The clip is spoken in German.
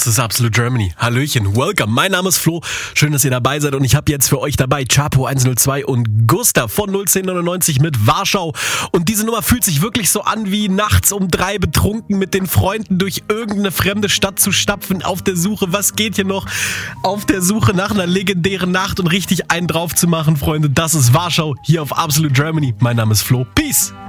Das ist Absolute Germany. Hallöchen, welcome. Mein Name ist Flo. Schön, dass ihr dabei seid und ich habe jetzt für euch dabei Chapo 102 und Gustav von 01099 mit Warschau. Und diese Nummer fühlt sich wirklich so an, wie nachts um 3 betrunken mit den Freunden durch irgendeine fremde Stadt zu stapfen, auf der Suche, was geht hier noch? Auf der Suche nach einer legendären Nacht und richtig einen drauf zu machen, Freunde. Das ist Warschau hier auf Absolute Germany. Mein Name ist Flo. Peace.